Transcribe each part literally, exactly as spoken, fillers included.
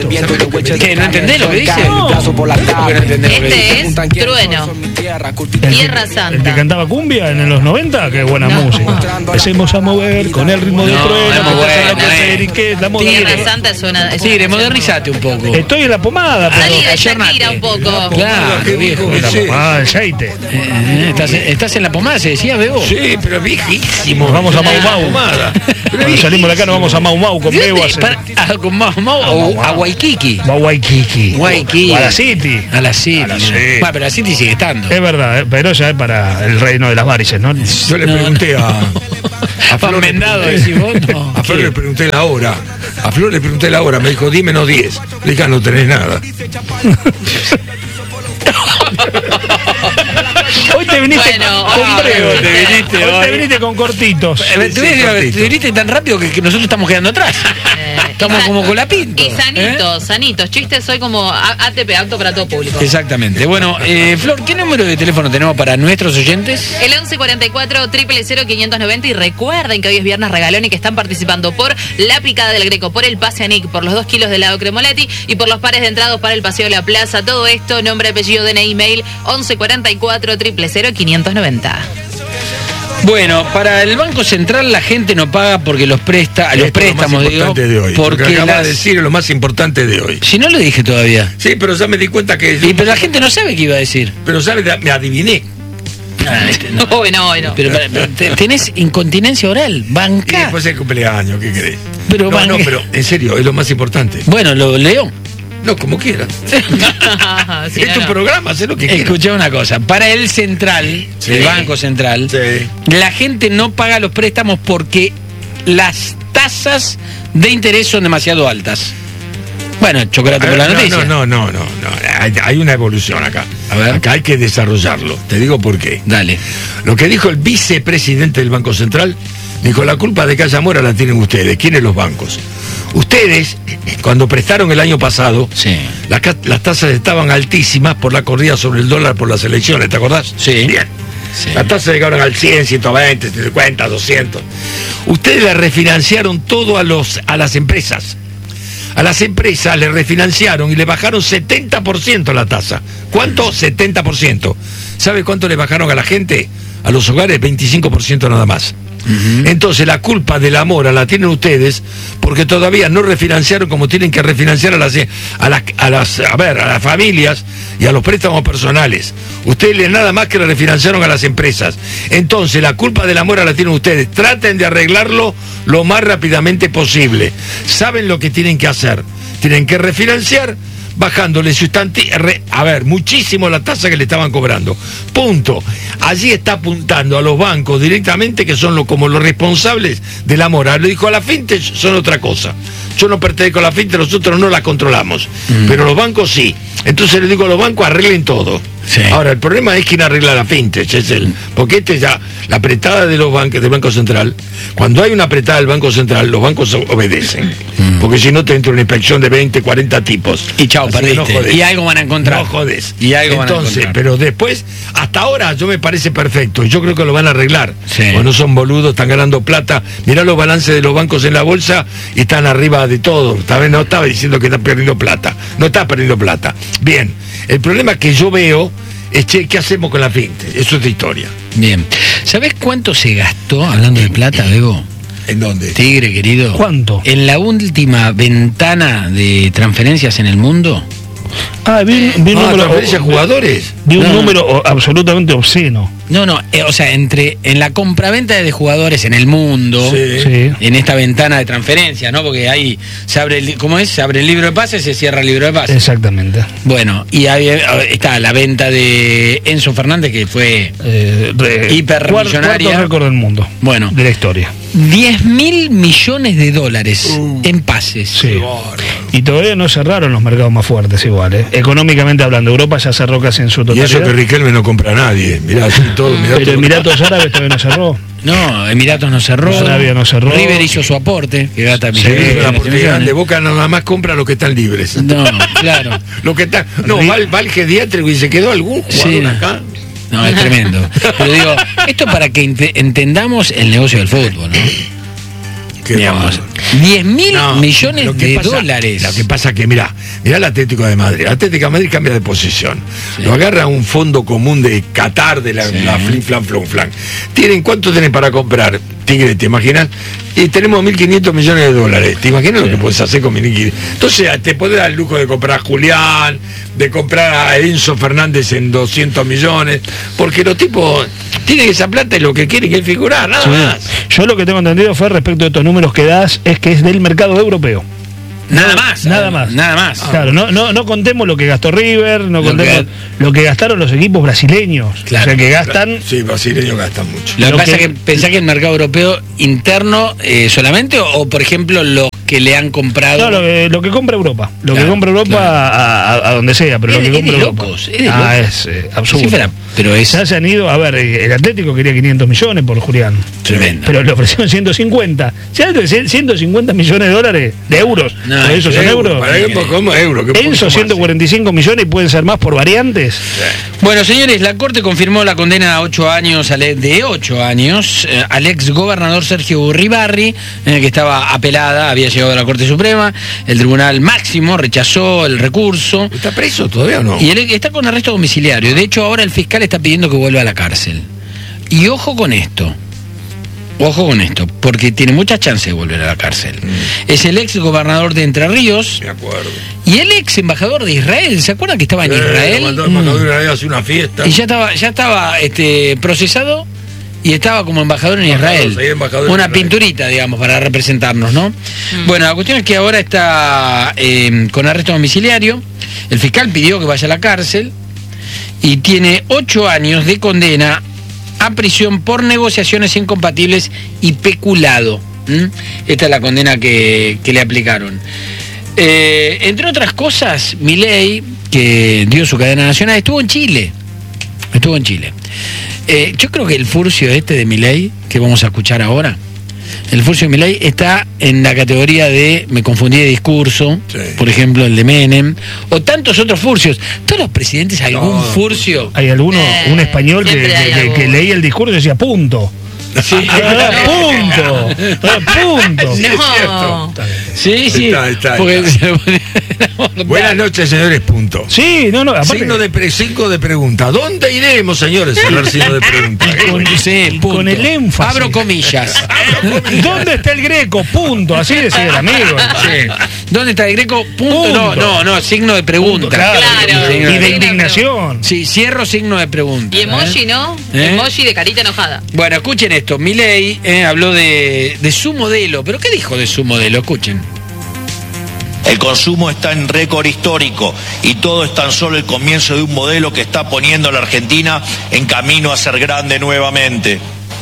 ¿Qué? ¿No entendés lo que dice? No. ¿Cómo que no entendés lo que dice? Este es Trueno. Tierra Santa. El que cantaba cumbia en los noventa, qué buena No. música. Empecemos a mover con el ritmo de No, Trueno. es muy que bueno, la placer y eh. que la moda. Tierra Santa suena. es Tigre, una- modernizate un poco. Estoy en la pomada, pero. Salí de Ayornate. Shakira un poco. Claro, viejo. En la pomada, el aceite. Eh, ¿Estás, ¿Estás en la pomada, se decía, Bebo? Sí, pero viejísimo. Nos vamos a Mau Ah, Mau. Pomada. Cuando salimos de acá nos vamos a Mau Mau con ¿De Bebo a dónde? hacer. Para- ah, ¿Con Mau Mau o a Waikiki? Va a Waikiki. Waikiki. O a la City. A la City. A la City. Bueno, pero la City sigue estando. Es verdad, eh, pero ya es para el reino de las varices, ¿no? Yo le pregunté a. A Juan Flor, le Mendado, pregunté- decís vos, no. a Flor ¿Qué? le pregunté la hora. A Flor le pregunté la hora. Me dijo, dime no diez. Le dije, ah, no tenés nada. Hoy te viniste Bueno, con hoy- breve. te viniste hoy. hoy. te viniste con cortitos. Eh, Te ves que te viniste tan rápido que, que nosotros estamos quedando atrás. Eh, Estamos y sa- como con la pinta. Y sanitos, sanitos. Chistes soy como A- ATP, apto para todo público. Exactamente. Bueno, eh, Flor, ¿qué número de teléfono tenemos para nuestros oyentes? El once cuarenta y cuatro, cero cero cero, quinientos noventa. Y recuerden que hoy es viernes regalón y que están participando por la picada del Greco, por el pase a Nick, por los dos kilos de helado Cremoletti y por los pares de entrados para el paseo de la plaza. Todo esto, nombre, apellido, D N I, mail, once cuarenta y cuatro, cero cero cero, quinientos noventa. Bueno, para el Banco Central la gente no paga porque los presta, los Esto es lo más préstamos, digo, importante de hoy. porque Lo que acabas las- de decir es lo más importante de hoy. Si no lo dije todavía. Sí, pero ya me di cuenta que. Y, pero la gente no sabe qué iba a decir. Pero sabes, me adiviné. Ah, este, no. Bueno, bueno. Pero, pero, te- tenés incontinencia oral, Y banca. después el cumpleaños, ¿qué querés? Pero no, van- no, pero en serio, es lo más importante. Bueno, lo leo. No, como quieras. Sí, es no, tu no. programa, sé lo que quieras. Escuchá una cosa, para el central, Sí. el Banco Central, Sí. la gente no paga los préstamos porque las tasas de interés son demasiado altas. Bueno, chocolate A por ver, la no, noticia. no, no, no, no, no. Hay, hay una evolución acá. A ver. Acá hay que desarrollarlo. Te digo por qué. Dale. Lo que dijo el vicepresidente del Banco Central, dijo, la culpa de que haya mora la tienen ustedes. ¿Quiénes? Los bancos. Ustedes, cuando prestaron el año pasado, Sí. las, ca- las tasas estaban altísimas por la corrida sobre el dólar por las elecciones, ¿te acordás? Sí. Bien. Sí. Las tasas llegaron al cien, ciento veinte, ciento cincuenta, doscientos. Ustedes le refinanciaron todo a, los, a las empresas. A las empresas le refinanciaron y le bajaron setenta por ciento la tasa. ¿Cuánto? setenta por ciento. ¿Sabe cuánto le bajaron a la gente? A los hogares, veinticinco por ciento nada más. Entonces la culpa de la mora la tienen ustedes porque todavía no refinanciaron como tienen que refinanciar a las a las a las a ver a las familias y a los préstamos personales. Ustedes le nada más que le refinanciaron a las empresas. Entonces la culpa de la mora la tienen ustedes. Traten de arreglarlo lo más rápidamente posible. Saben lo que tienen que hacer. Tienen que refinanciar bajándole sustanti- re- a ver, muchísimo la tasa que le estaban cobrando. Punto. Allí está apuntando a los bancos directamente, que son lo, como los responsables de la mora. Lo dijo a la fintech, son otra cosa. Yo no pertenezco a la fintech, nosotros no la controlamos. Mm. Pero los bancos sí. Entonces le digo a los bancos, arreglen todo. Sí. Ahora, el problema es quién arregla la fintech, es el, porque este ya, la apretada de los bancos, del Banco Central, cuando hay una apretada del Banco Central, los bancos obedecen. Mm. Porque si no te entra una inspección de veinte, cuarenta tipos. Y chao, Así que no perdiste. jodés. Y algo van a encontrar. No jodes. Y algo van a Entonces, encontrar. pero después, hasta ahora yo me parece perfecto. Yo creo que lo van a arreglar. Sí. Porque no son boludos, están ganando plata. Mirá los balances de los bancos en la bolsa y están arriba de todo. También no estaba diciendo que están perdiendo plata. No está perdiendo plata. Bien. El problema que yo veo es, che, ¿qué hacemos con la fintech? Eso es de historia. Bien. ¿Sabés cuánto se gastó, hablando de plata, Bebo? ¿En dónde? Tigre, querido. ¿Cuánto? En la última ventana de transferencias en el mundo. Ah, vi, vi un Ah, número. transferencia a jugadores. Vi un No. número o- absolutamente obsceno. No, no, eh, o sea, entre en la compraventa de jugadores en el mundo, Sí. Sí. en esta ventana de transferencia, ¿no? Porque ahí se abre, el, li- ¿cómo es? Se abre el libro de pases, se cierra el libro de pases. Exactamente. Bueno, y ahí eh, está la venta de Enzo Fernández, que fue, Eh, re- Hipermillonaria. Cuarto récord del mundo. Bueno. De la historia. diez mil millones de dólares Uh. en pases. Sí. Y todavía no cerraron los mercados más fuertes igual, ¿eh? Económicamente hablando, Europa ya cerró casi en su Y totalidad. eso que Riquelme no compra a nadie. Mirá, así todo, mirá Pero todo. Emiratos Árabes todavía no cerró. No, Emiratos no cerró. Arabia no cerró. River hizo su aporte, que gasta Sí, millones pero la de portería millones. de Boca nada más compra los que están libres. No, claro. Lo que está, no, Ri- va, el- va el geriátrico y se quedó algún jugador Sí. acá. No, es tremendo. Pero digo, esto para que ente- entendamos el negocio del fútbol, ¿no? qué digamos. bárbaro. diez mil No, millones lo que de pasa- dólares. Lo que pasa que, mirá, mirá el Atlético de Madrid. El Atlético de Madrid cambia de posición. Sí. Lo agarra un fondo común de Qatar, de la, Sí. la flin, flan, flon, flan. ¿Tienen, ¿Cuánto tienen para comprar? Tigre, ¿te imaginas? Y tenemos mil quinientos millones de dólares. ¿Te imaginas Sí. lo que puedes hacer con mil quinientos? Entonces te podés dar el lujo de comprar a Julián, de comprar a Enzo Fernández en doscientos millones, porque los tipos tienen esa plata y lo que quieren es figurar, nada Sí. más. Yo lo que tengo entendido fue respecto de estos números que das es que es del mercado europeo. Nada más. Nada además, más. Nada más. Claro, no, no, no contemos lo que gastó River, no Lo contemos que- lo que gastaron los equipos brasileños. Claro. O sea que gastan. Sí, brasileños gastan mucho. Lo que Lo pasa es que- que pensá que el mercado europeo interno eh, solamente o, o, por ejemplo los que le han comprado. No, lo que, lo que compra Europa. Lo Claro, que compra Europa claro. a, a- a donde sea, pero Es lo que de- es compra de Europa. locos, es de ah, locos. es eh, absurdo. Cifra, pero es Ya se han ido, a ver, eh, el Atlético quería quinientos millones por Julián. tremendo. Pero le ofrecieron ciento cincuenta. ¿Ya ciento cincuenta millones de dólares? De euros. No, ¿Por eso son Euro, euros? Para ellos, ¿cómo euro? ¿Qué Enzo poquito más, ciento cuarenta y cinco millones y pueden ser más por variantes. Bueno, señores, la Corte confirmó la condena a ocho años, al- de ocho años, eh, al ex gobernador Sergio Urribarri, eh, que estaba apelada, había llegado a la Corte Suprema, el Tribunal Máximo rechazó el recurso, ¿Está preso todavía o no? y él está con arresto domiciliario. De hecho, ahora el fiscal está pidiendo que vuelva a la cárcel. Y ojo con esto, ojo con esto, porque tiene muchas chances de volver a la cárcel. Es el ex gobernador de Entre Ríos Me acuerdo. y el ex embajador de Israel. ¿Se acuerdan que estaba en Eh, Israel? mandó el embajador Israel a hacer una fiesta. Y ya estaba, ya estaba este, procesado y estaba como embajador en Embajador, Israel. sí, embajador en Una Israel. pinturita, digamos, para representarnos, ¿no? Bueno, la cuestión es que ahora está eh, con arresto domiciliario. El fiscal pidió que vaya a la cárcel y tiene ocho años de condena a prisión por negociaciones incompatibles y peculado. ¿Mm? Esta es la condena que, que le aplicaron. Eh, entre otras cosas, Milei, que dio su cadena nacional, estuvo en Chile. Estuvo en Chile. Eh, yo creo que el furcio este de Milei, que vamos a escuchar ahora, el furcio de Milei está en la categoría de me confundí de discurso, Sí. por ejemplo el de Menem, o tantos otros furcios. Todos los presidentes algún Todo. furcio. Hay alguno, Eh, un español que, siempre hay que- que- algo. que leía el discurso y decía punto. Sí, Ah, punto. Ah, punto. Sí, es No. cierto. sí, sí. Está, está, porque está. se lo ponía- Buenas noches, señores, punto. Sí, no, no, aparte. Signo de, pre, signo de pregunta. ¿Dónde iremos, señores? A ver, signo de pregunta. con, Sí, y punto. con el énfasis. Abro comillas. ¿Dónde está el Greco? Punto. Así decía el amigo. Sí. ¿Dónde está el Greco? Punto. No, Punto. no, no, signo de pregunta. Claro. Claro. Signo Y de Sí, indignación. Sí, cierro signo de pregunta. Y emoji, ¿no? ¿Eh? Emoji de carita enojada. Bueno, escuchen esto. Milei eh, habló de, de su modelo. ¿Pero qué dijo de su modelo? Escuchen. El consumo está en récord histórico y todo es tan solo el comienzo de un modelo que está poniendo a la Argentina en camino a ser grande nuevamente.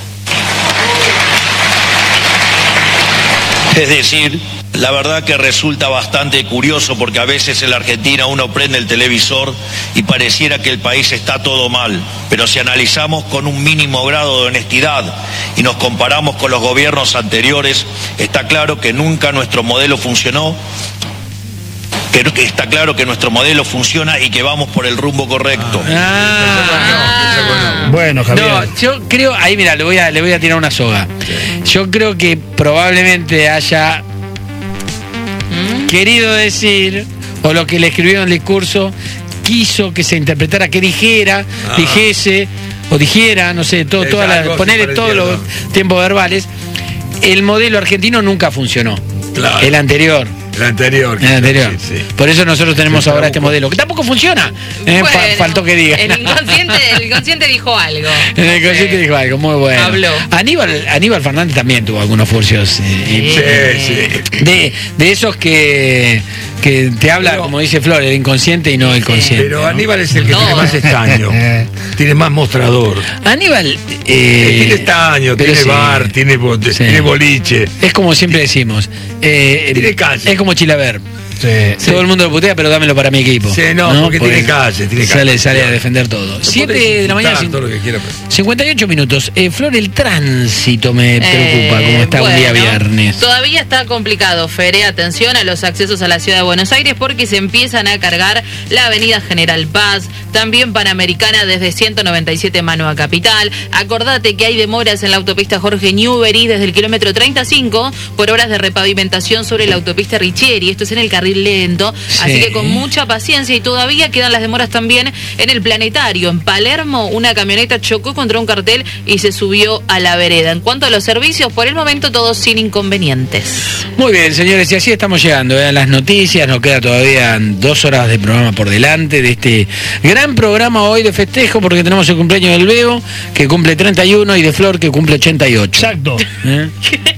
Es decir, la verdad que resulta bastante curioso porque a veces en la Argentina uno prende el televisor y pareciera que el país está todo mal. Pero si analizamos con un mínimo grado de honestidad y nos comparamos con los gobiernos anteriores, está claro que nunca nuestro modelo funcionó. Pero que está claro que nuestro modelo funciona y que vamos por el rumbo correcto. Ah. Bueno, Javier. No, yo creo, ahí mira, le voy a, le voy a tirar una soga. Yo creo que probablemente haya querido decir, o lo que le escribió en el discurso, quiso que se interpretara, que dijera, Ah. dijese, o dijera, no sé, todo, Es todas las, algo así ponerle parecido, todos los ¿no? tiempos verbales. El modelo argentino nunca funcionó. Claro. El anterior. El anterior. El anterior. Sí, sí. Por eso nosotros tenemos Se ahora este tradujo. modelo, que tampoco funciona. Eh, fa- Bueno, faltó que diga. El inconsciente, el inconsciente dijo algo. En el consciente Sí. dijo algo muy bueno. Habló. Aníbal, Aníbal Fernández también tuvo algunos furcios. eh, Sí, sí. de, de esos que, que te habla, Pero- como dice Flor, el inconsciente y no el consciente. Pero ¿no? Aníbal es el que No. tiene más estaño. Tiene más mostrador. Aníbal. eh, tiene estaño, pero tiene sí. bar, tiene, bo- Sí. tiene boliche. Es como siempre decimos. eh, Tiene calle. Es como Chilaver. Sí. Todo el mundo lo putea, pero dámelo para mi equipo. Sí, no, porque tiene calle, tiene Sale, calle. sale a defender todo. siete de la mañana, Todo lo que quiera, pero- cincuenta y ocho minutos. Eh, Flor, el tránsito me preocupa, Eh, como está un día bueno, viernes. Todavía está complicado, Fere. Atención a los accesos a la ciudad de Buenos Aires porque se empiezan a cargar la avenida General Paz, también Panamericana desde ciento noventa y siete mano a Capital. Acordate que hay demoras en la autopista Jorge Newbery desde el kilómetro treinta y cinco por obras de repavimentación sobre la autopista Richieri. Esto es en el carril lento, Sí. así que con mucha paciencia, y todavía quedan las demoras también en el Planetario. En Palermo, una camioneta chocó contra un cartel y se subió a la vereda. En cuanto a los servicios, por el momento todos sin inconvenientes. Muy bien, señores, y así estamos llegando eh, a las noticias. Nos queda todavía dos horas de programa por delante de este gran programa hoy de festejo, porque tenemos el cumpleaños del Bebo, que cumple treinta y uno, y de Flor, que cumple ochenta y ocho. Exacto. ¿Eh?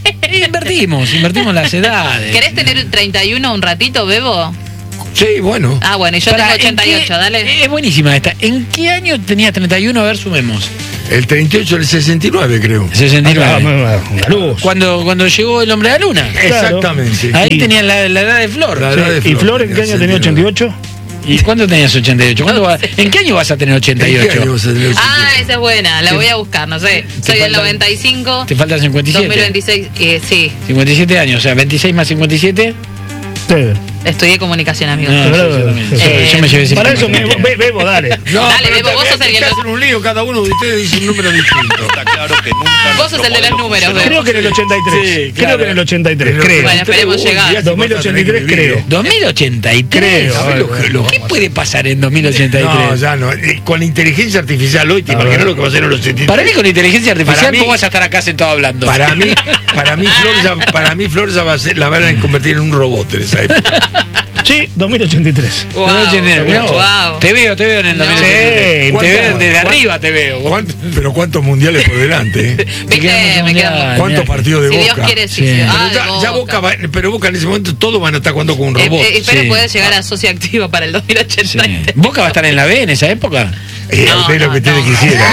Y invertimos, invertimos las edades. ¿Querés tener treinta y uno un ratito, Bebo? Sí, bueno. Ah, bueno, y yo Pará, tengo ¿en ochenta y ocho, qué- dale. Es buenísima esta. ¿En qué año tenías treinta y uno? A ver, sumemos. El treinta y ocho, el sesenta y nueve, creo. sesenta y Ah, nueve. una luz. Cuando, cuando llegó el hombre a la luna. Exactamente. Ahí Y- tenías la, la edad de Flor. La edad de ¿Y Flor en qué año tenía ochenta y ocho? ¿Y cuándo tenías ochenta y ocho? ¿Cuándo va- ¿En qué año vas a tener ochenta y ¿En qué año ocho? vas a tener ochenta y ocho? Ah, esa es buena, la Te- voy a buscar, no sé. Soy del faltan- noventa y cinco, Te faltan cincuenta y dos mil siete. veintiséis, eh, sí. cincuenta y siete años, o sea, veintiséis más cincuenta y siete. Sí. Estudié comunicación, amigo. No, Claro, sí, yo también. sí, Yo- sí. yo me llevé Para eso, cincuenta. me, be- Bebo, dale. No, Dale, pero Bebo, te- vos sos te- el que te lo- hacen un lío, cada uno de ustedes dice un número distinto. Está claro que nunca Vos sos nuestro el de los modelo números, funcionó. Creo que en el ochenta y tres. Sí, Creo claro. que en el ochenta y tres, Pero- creo. Bueno, esperemos Uy, llegar. ya dos mil ochenta y tres, vas a tener que creo. vivir. dos mil ochenta y tres. Creo, ¿Sabés lo bueno, que- lo- ¿Qué puede pasar en dos mil ochenta y tres? No, ya no. Eh, Con la inteligencia artificial hoy, te A imaginas ver. lo que va a ser en los ochenta y tres. Para mí, con inteligencia artificial, Para mí- vos vas a estar acá sentado hablando. Para mí, para mí, Flor ya, para mí, Flor ya va a ser, la van a convertir en un robot en esa época. Sí, dos mil ochenta y tres. Wow, dos mil ochenta y tres, mirá vos. wow. Te veo, te veo en el No. dos mil ochenta y tres. Sí, Te veo ¿cuánto- desde cuánto- arriba, te veo. ¿Cuánto- pero cuántos mundiales por delante, ¿eh? Viste, me Mundial, quedo. ¿Cuántos mirá. partidos de Si Boca? Dios quiere, sí. Sí. sí. Pero Ah, Pero de ya, ya Boca va- pero Boca en ese momento todos van a estar jugando con un Eh, robot. eh, espero Sí. poder llegar a socio activo para el dos mil ochenta Sí. y tres. ¿Boca va a estar en la B en esa época? Eh, No, usted lo no, que usted no. quisiera.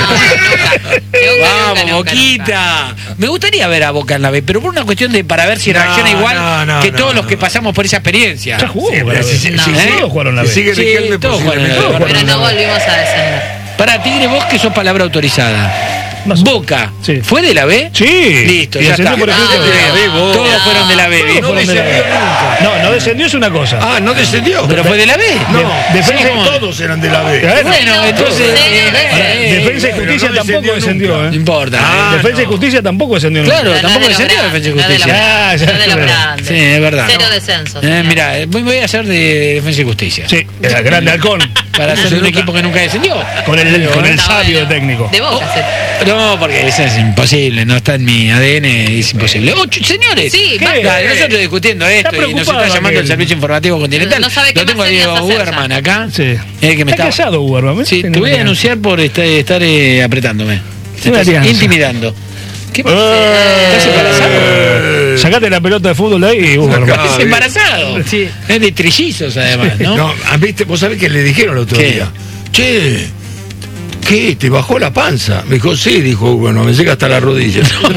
Vamos, Boquita. Me gustaría ver a Boca en la B, pero por una cuestión de para ver si No, reacciona igual no, no, que no, todos los no. que pasamos por esa experiencia. Ya jugó. Sí, para sí, ver. sí, No. sí, ¿Eh? Todos jugaron la Si B. sigue Sí, Riquelme, todos posiblemente. jugaron la B. Pero no volvimos a descender. Para Tigre, vos que sos palabra autorizada. No sé. Boca, Sí. ¿fue de la B? Sí. Listo, Y ya ascendió está. por escrito Ah, de la B, vos. Todos No. fueron de la B. Todos ¿viste? fueron de la B. descendió nunca. No, no descendió es una cosa. Ah, no descendió. Pero fue de la B. No, de- defensa Sí, y ¿cómo? todos eran de la B. Eh, Bueno, entonces. Sí, eh, no, eh, eh, Defensa y pero Justicia no tampoco descendió descendió, nunca. No ¿eh? importa. Ah, Defensa y no. Justicia tampoco descendió nunca. Claro, No, no tampoco de los descendió grandes, Defensa y no de los Justicia. Ah, ya, no de los claro. grandes. Sí, es verdad. Cero descenso. Eh, señor. mira, eh, voy voy a hacer de Defensa y Justicia. Sí, era grande halcón. Para hacer un equipo que nunca descendió. Con el, con el Está sabio de bueno. técnico. De Boca, sí. No, porque eso es imposible, no está en mi A D N, es imposible. Ocho, señores, Sí, ¿qué? basta. Dale, nosotros discutiendo esto y nos preocupado está llamando aquel. el Servicio Informativo Continental. No sabe qué Lo tengo más a Diego señas hacer ya. Uberman acá. Sí. El que me Está está. callado, Uberman. ¿eh? Sí, te voy a denunciar por estar, estar eh, apretándome. Te Una estás alianza. intimidando. ¿Qué pasa? Eh. ¿Estás embarazado? Sacate la pelota de fútbol de ahí y Uberman. Sacá. ¿Estás embarazado? Sí. Es de trillizos además, ¿no? No, ah, ¿viste? Vos sabés que le dijeron el otro ¿Qué? día. Che, ¿qué? ¿Te bajó la panza? Me dijo, sí, dijo, bueno, me llega hasta la rodilla. Vamos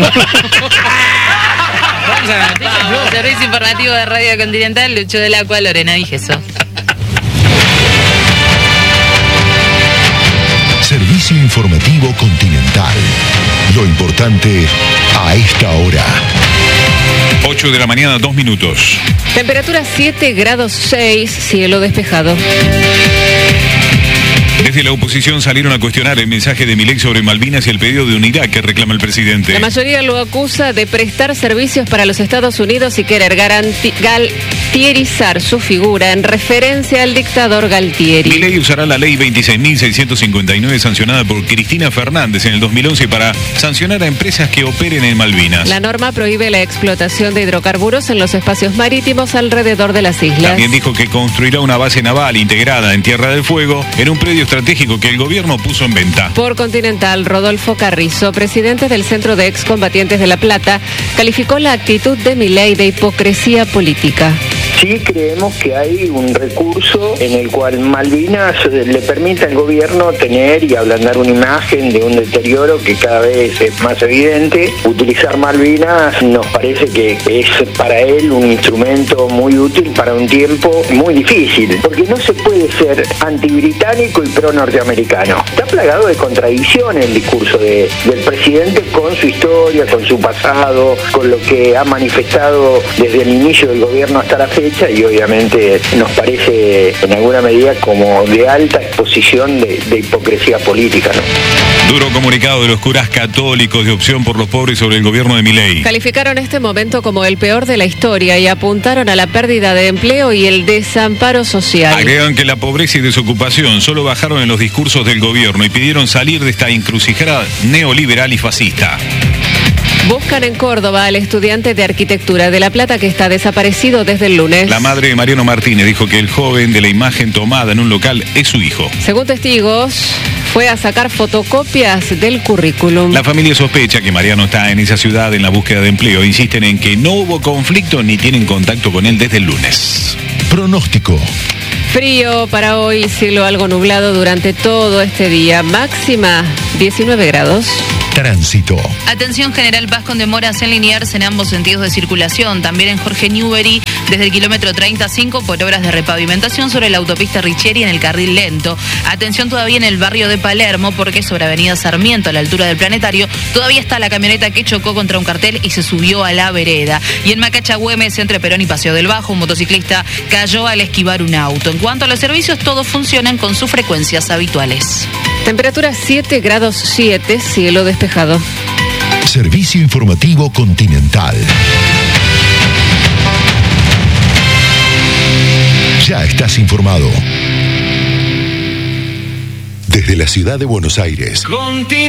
a la noticia, Vamos, Flor. Servicio Informativo de Radio Continental, Lucho del Agua, Lorena y Jesús. Servicio Informativo Continental. Lo importante a esta hora. ocho de la mañana, dos minutos. Temperatura siete grados seis, cielo despejado. Desde la oposición salieron a cuestionar el mensaje de Milei sobre Malvinas y el pedido de unidad que reclama el presidente. La mayoría lo acusa de prestar servicios para los Estados Unidos y querer garanti- galtierizar su figura en referencia al dictador Galtieri. Milei usará la ley veintiséis mil seiscientos cincuenta y nueve sancionada por Cristina Fernández en el dos mil once para sancionar a empresas que operen en Malvinas. La norma prohíbe la explotación de hidrocarburos en los espacios marítimos alrededor de las islas. También dijo que construirá una base naval integrada en Tierra del Fuego en un predio estratégico que el gobierno puso en venta. Por Continental, Rodolfo Carrizo, presidente del Centro de Excombatientes de La Plata, calificó la actitud de Milei de hipocresía política. Sí creemos que hay un recurso en el cual Malvinas le permite al gobierno tener y ablandar una imagen de un deterioro que cada vez es más evidente. Utilizar Malvinas nos parece que es para él un instrumento muy útil para un tiempo muy difícil, porque no se puede ser antibritánico y pro norteamericano. Está plagado de contradicciones el discurso de, del presidente con su historia, con su pasado, con lo que ha manifestado desde el inicio del gobierno hasta la fecha, y obviamente nos parece en alguna medida como de alta exposición de, de hipocresía política, ¿no? Duro comunicado de los curas católicos de Opción por los Pobres sobre el gobierno de Milei. Calificaron este momento como el peor de la historia y apuntaron a la pérdida de empleo y el desamparo social. Agregan que la pobreza y desocupación solo bajaron en los discursos del gobierno y pidieron salir de esta encrucijada neoliberal y fascista. Buscan en Córdoba al estudiante de arquitectura de La Plata que está desaparecido desde el lunes. La madre de Mariano Martínez dijo que el joven de la imagen tomada en un local es su hijo. Según testigos, fue a sacar fotocopias del currículum. La familia sospecha que Mariano está en esa ciudad en la búsqueda de empleo. Insisten en que no hubo conflicto ni tienen contacto con él desde el lunes. Pronóstico. Frío para hoy, cielo algo nublado durante todo este día. Máxima diecinueve grados. Tránsito. Atención general, Paz con demoras en Liniers en ambos sentidos de circulación. También en Jorge Newbery desde el kilómetro treinta y cinco por obras de repavimentación sobre la autopista Richieri en el carril lento. Atención todavía en el barrio de Palermo porque sobre avenida Sarmiento a la altura del Planetario todavía está la camioneta que chocó contra un cartel y se subió a la vereda. Y en Macachagüemes entre Perón y Paseo del Bajo un motociclista cayó al esquivar un auto. En cuanto a los servicios, todos funcionan con sus frecuencias habituales. Temperatura siete grados siete, cielo despejado. Servicio informativo Continental. Ya estás informado. Desde la ciudad de Buenos Aires.